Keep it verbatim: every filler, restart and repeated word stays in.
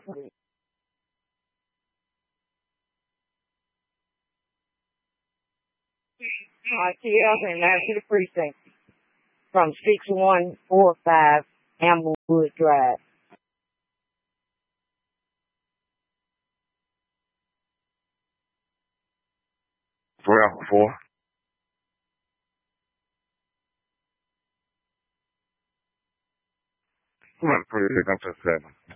please. I see up and answer the precinct from six one four five Amblewood Drive. Twelve four. Come on, precinct up to seven.